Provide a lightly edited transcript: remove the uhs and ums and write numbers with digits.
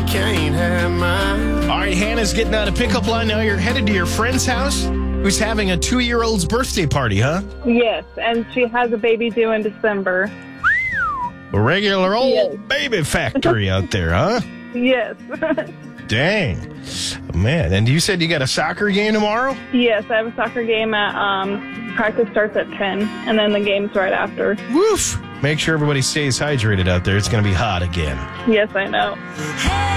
can't have mine. All right, Hannah's getting out of pickup line. Now you're headed to your friend's house who's having a 2-year-old's birthday party, huh? Yes, and she has a baby due in December. A regular old baby factory out there, huh? Yes. Dang. Man, and you said you got a soccer game tomorrow? Yes, I have a soccer game at, practice starts at 10, and then the game's right after. Woof. Make sure everybody stays hydrated out there. It's going to be hot again. Yes, I know. Hey.